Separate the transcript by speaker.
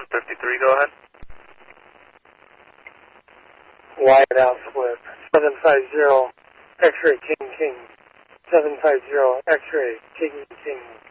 Speaker 1: 53, go ahead.
Speaker 2: Wide out split. 750 X-ray King King. 750 X-ray King King.